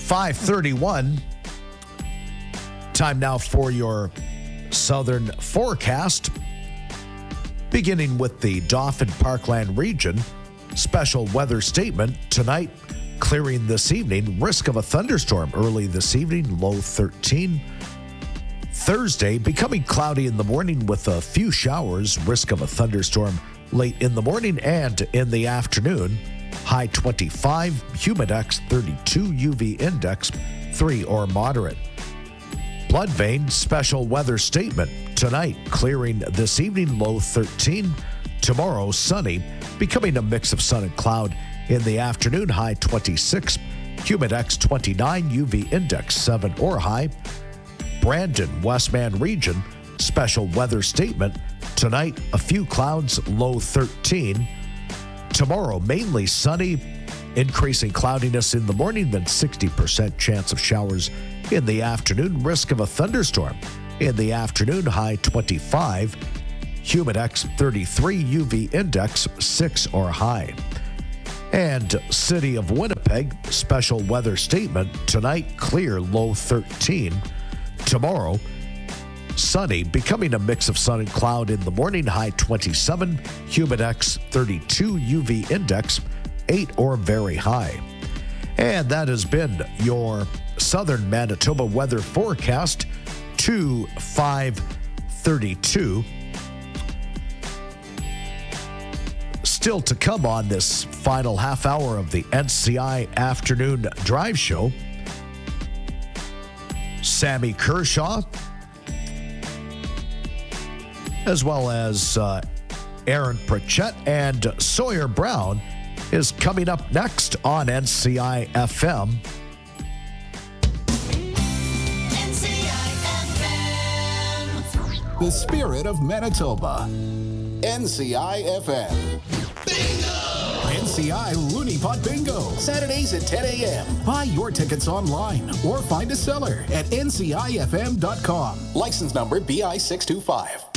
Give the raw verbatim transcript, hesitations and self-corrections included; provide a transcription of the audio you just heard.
five thirty-one. Time now for your southern forecast. Beginning with the Dauphin Parkland region, special weather statement tonight, clearing this evening, risk of a thunderstorm early this evening, low thirteen. Thursday, becoming cloudy in the morning with a few showers, risk of a thunderstorm late in the morning and in the afternoon, high twenty-five, humidex thirty-two, U V index three or moderate. Blood vein, special weather statement tonight, clearing this evening, low thirteen. Tomorrow, sunny, becoming a mix of sun and cloud in the afternoon, high twenty-six, humidex twenty-nine, U V index seven or high. Brandon, Westman region, special weather statement tonight, a few clouds, low thirteen. Tomorrow, mainly sunny, increasing cloudiness in the morning, then sixty percent chance of showers in the afternoon, risk of a thunderstorm in the afternoon, high twenty-five, humidex thirty-three, U V index six or high. And City of Winnipeg, special weather statement tonight, clear, low thirteen. Tomorrow, sunny, becoming a mix of sun and cloud in the morning, high twenty-seven, humidex thirty-two, U V index eight or very high. And that has been your southern Manitoba weather forecast to five thirty-two. Still to come on this final half hour of the N C I Afternoon Drive Show, Sammy Kershaw, as well as uh, Aaron Pritchett and Sawyer Brown is coming up next on N C I F M. N C I F M. The spirit of Manitoba. N C I F M. Bingo! N C I Looney Pot Bingo. Saturdays at ten a.m. Buy your tickets online or find a seller at N C I F M dot com. License number B I six two five.